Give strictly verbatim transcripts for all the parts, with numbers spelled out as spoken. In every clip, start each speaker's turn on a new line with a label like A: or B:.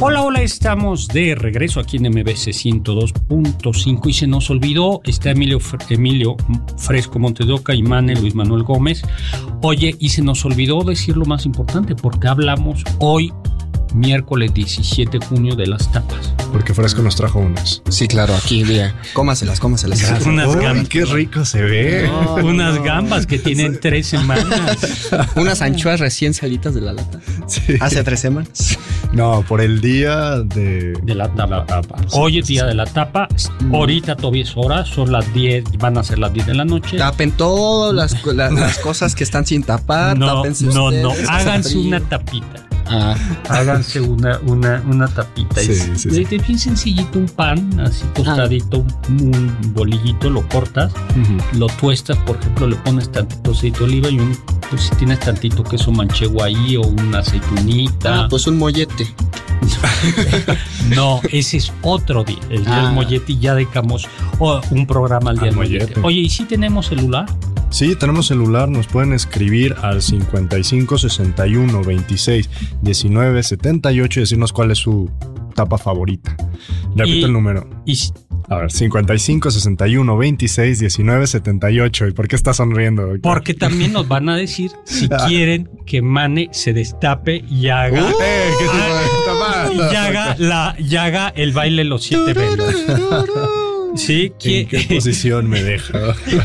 A: Hola, hola, estamos de regreso aquí en M B C ciento dos punto cinco y se nos olvidó, está Emilio, Emilio Fresco Montes de Oca y Mane Luis Manuel Gómez. Oye, y se nos olvidó decir lo más importante, porque hablamos hoy, miércoles diecisiete de junio, de las tapas.
B: Porque Fresco nos trajo unas.
C: Sí, claro, aquí, mira, cómaselas, cómaselas.
A: Unas
B: Uy,
A: gambas.
B: qué rico se ve.
A: No, unas gambas que tienen tres semanas.
C: Unas anchoas recién salidas de la lata.
B: Sí.
C: Hace tres semanas.
B: No, por el día de...
A: De la tapa. Hoy es día de la tapa. Ahorita todavía es hora. Son las diez. Van a ser las diez de la noche.
C: Tapen todas las, la, las cosas que están sin tapar.
A: No,
C: tápense
A: no,
C: ustedes,
A: no.
C: hace
A: Háganse
C: frío.
A: una tapita.
C: Ah.
A: Háganse una, una, una tapita.
B: Sí,
A: es,
B: sí, sí.
A: es bien sencillito, un pan así tostadito, ah. un, un bolillito, lo cortas, uh-huh. lo tuestas, por ejemplo, le pones tantito aceite de oliva y un, pues si tienes tantito queso manchego ahí o una aceitunita.
C: Ah, pues un mollete.
A: No, ese es otro día, el día
C: ah.
A: del mollete, y ya dedicamos oh, un programa al día del mollete. mollete. Oye, ¿y si tenemos celular?
B: Sí, tenemos celular, nos pueden escribir al cincuenta y cinco, sesenta y uno, veintiséis, diecinueve, setenta y ocho y decirnos cuál es su tapa favorita. Repito y, el número.
A: Y,
B: a ver, cincuenta y cinco, sesenta y uno, veintiséis, diecinueve, setenta y ocho. ¿Y por qué estás sonriendo, doctor?
A: Porque también nos van a decir si quieren que Mane se destape y haga,
B: uh, ¿qué
A: uh, y haga, la, y haga el baile Los Siete Velos. Sí, ¿qué?
B: ¿En qué posición me deja?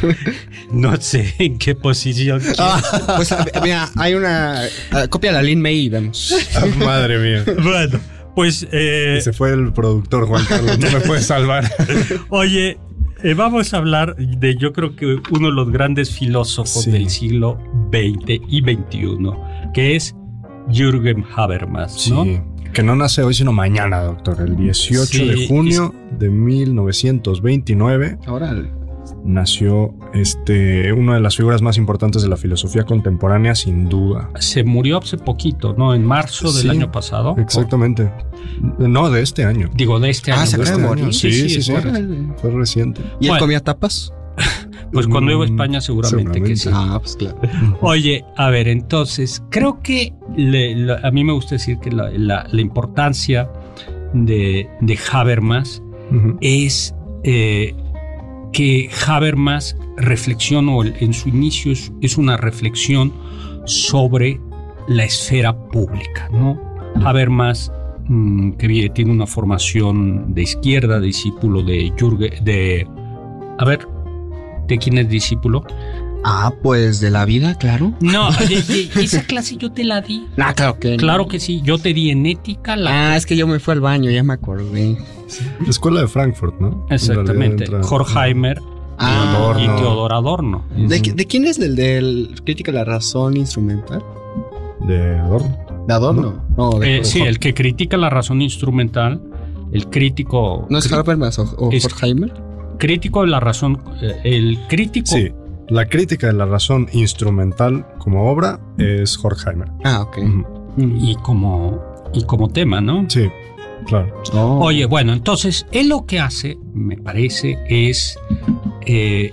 A: No sé en qué posición.
C: Ah, pues mira, hay una uh, copia de la Lin May y vemos.
B: Ah, madre mía.
A: Bueno, pues eh,
B: y se fue el productor Juan Carlos, no me puede salvar.
A: Oye, eh, vamos a hablar de, yo creo que uno de los grandes filósofos sí. del siglo veinte y veintiuno, que es Jürgen Habermas, ¿no?
B: Sí. Que no nace hoy sino mañana, doctor. El dieciocho sí, de junio es... de mil novecientos veintinueve.
C: Órale.
B: Nació este, una de las figuras más importantes de la filosofía contemporánea, sin duda.
A: Se murió hace poquito, ¿no? En marzo del sí, año pasado.
B: Exactamente. No, de este año.
A: Digo, de este
C: ah,
A: año.
C: Ah, se acaba de morir.
B: Sí, sí, sí. sí. Fue reciente.
C: ¿Y él bueno, comía tapas?
A: Pues cuando iba a España seguramente, seguramente que sí.
C: Ah, pues claro.
A: Oye, a ver, entonces, creo que le, le, a mí me gusta decir que la, la, la importancia de, de Habermas uh-huh. es eh, que Habermas reflexionó, en su inicio es, es una reflexión sobre la esfera pública, ¿no? Uh-huh. Habermas, mmm, que tiene una formación de izquierda, discípulo de Jürgen, de... A ver... ¿De quién es discípulo?
C: Ah, pues de la vida, claro.
A: No, de, de, esa clase yo te la di.
C: Ah, claro que
A: Claro no. que sí, yo te di en ética. La...
C: Ah, es que yo me fui al baño, ya me acordé.
B: Sí. La escuela de Frankfurt, ¿no?
A: Exactamente. Horkheimer
C: ah,
A: y Teodor Adorno.
C: ¿De, ¿De quién es el del Crítica de la Razón Instrumental?
B: De Adorno.
C: ¿De Adorno?
A: No,
C: no de
A: eh, sí, el que critica la razón instrumental, el crítico...
C: ¿No es Habermas o, o es, Horkheimer?
A: Crítico de la razón, el crítico...
B: Sí, la crítica de la razón instrumental como obra es Horkheimer.
C: Ah, ok.
A: Uh-huh. Y, como, y como tema, ¿no?
B: Sí, claro.
A: Oh. Oye, bueno, entonces, él lo que hace, me parece, es eh,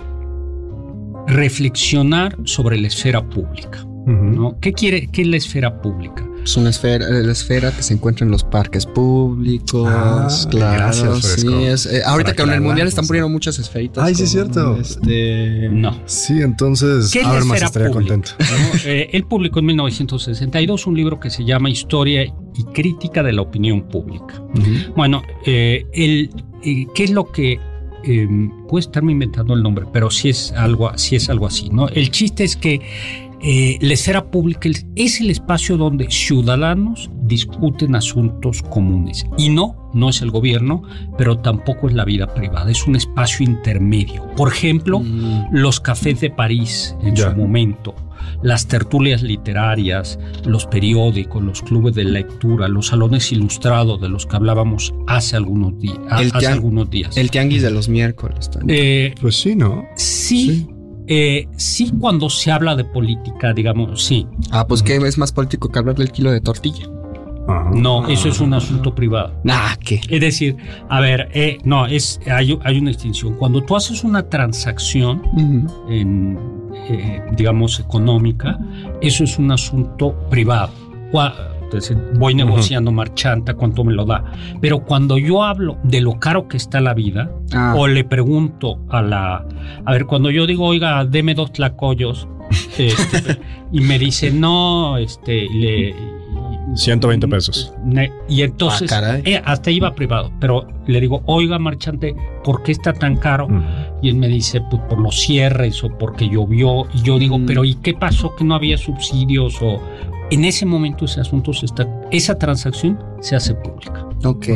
A: reflexionar sobre la esfera pública, uh-huh. ¿no? ¿Qué quiere, qué es la esfera pública?
C: Es una esfera, la esfera que se encuentra en los parques públicos. Ah, claro,
B: gracias,
C: sí, es, eh, ahorita que en el mundial están
B: pues,
C: poniendo muchas esferitas.
B: Ay, sí, es cierto.
C: Este...
A: No.
B: Sí, entonces
A: ¿qué es
B: Habermas
A: la esfera
B: estaría
A: pública?
B: contento.
A: ¿No? Eh, él publicó en mil novecientos sesenta y dos un libro que se llama Historia y Crítica de la Opinión Pública. Uh-huh. Bueno, eh, el, eh, ¿qué es lo que eh, puedo estarme inventando el nombre, pero sí es algo, sí es algo así, ¿no? El chiste es que Eh, la esfera pública es el espacio donde ciudadanos discuten asuntos comunes. Y no, no es el gobierno, pero tampoco es la vida privada. Es un espacio intermedio. Por ejemplo, mm. los cafés de París en ya. su momento, las tertulias literarias, los periódicos, los clubes de lectura, los salones ilustrados de los que hablábamos hace algunos días.
C: El
A: hace
C: tiang-
A: algunos días.
C: El tianguis de los miércoles también.
A: Eh,
B: pues sí, ¿no?
A: Sí. sí. Eh, sí, cuando se habla de política, digamos, sí.
C: Ah, pues ¿qué es más político que hablar del kilo de tortilla?
B: Ajá.
A: No, eso es un asunto privado.
C: Ah, ¿qué?
A: Es decir, a ver, eh, no, es hay, hay una distinción. Cuando tú haces una transacción, uh-huh. en, eh, digamos, económica, eso es un asunto privado. Entonces voy negociando, uh-huh. marchanta, cuánto me lo da. Pero cuando yo hablo de lo caro que está la vida, ah. o le pregunto a la... A ver, cuando yo digo, oiga, deme dos tlacoyos, este, y me dice, no, este... Le,
B: ciento veinte pesos.
A: Y entonces, ah, eh, hasta iba privado, pero le digo, oiga, marchante, ¿por qué está tan caro? Uh-huh. Y él me dice, pues por los cierres o porque llovió. Y yo digo, uh-huh. pero ¿y qué pasó que no había subsidios? O en ese momento ese asunto se está, esa transacción se hace pública.
C: Ok.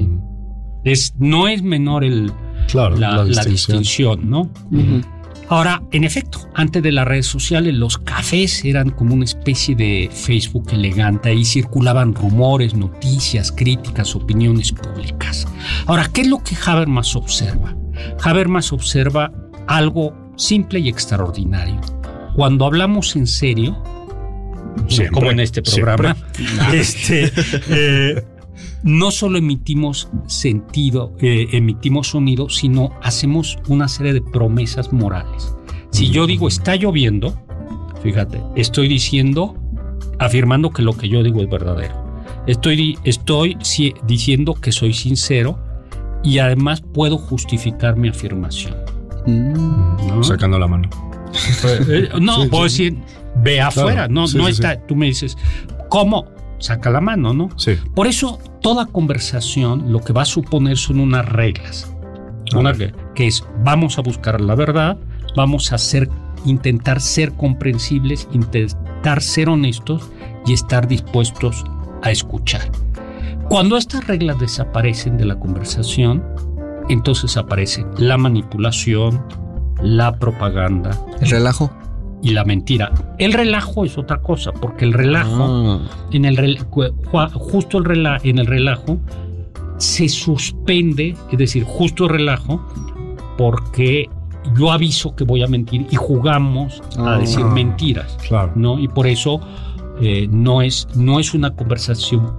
A: Es, no es menor el,
B: claro,
A: la,
B: la,
A: distinción.
B: la distinción,
A: ¿no? Uh-huh. Ahora, en efecto, antes de las redes sociales, los cafés eran como una especie de Facebook elegante. Ahí circulaban rumores, noticias, críticas, opiniones públicas. Ahora, ¿qué es lo que Habermas observa? Habermas observa algo simple y extraordinario. Cuando hablamos en serio, siempre, como en este programa, este, eh, no solo emitimos sentido, eh, emitimos sonido, sino hacemos una serie de promesas morales. Si yo digo está lloviendo, fíjate, estoy diciendo, afirmando que lo que yo digo es verdadero. Estoy, estoy si, diciendo que soy sincero y además puedo justificar mi afirmación.
B: ¿No? Sacando la mano.
A: Eh, no, sí, puedo sí. decir, ve afuera, claro, no, sí, no sí, está. Sí. Tú me dices, ¿cómo? Saca la mano, ¿no?
B: Sí.
A: Por eso, toda conversación lo que va a suponer son unas reglas. Una, que es, vamos a buscar la verdad, vamos a ser, intentar ser comprensibles, intentar ser honestos y estar dispuestos a escuchar. Cuando estas reglas desaparecen de la conversación, entonces aparece la manipulación, la propaganda.
C: El relajo.
A: Y la mentira. El relajo es otra cosa, porque el relajo, ah. en el justo el relajo, en el relajo se suspende, es decir, justo el relajo, porque yo aviso que voy a mentir y jugamos ah. a decir mentiras,
B: claro.
A: ¿no? Y por eso eh, no es no es una conversación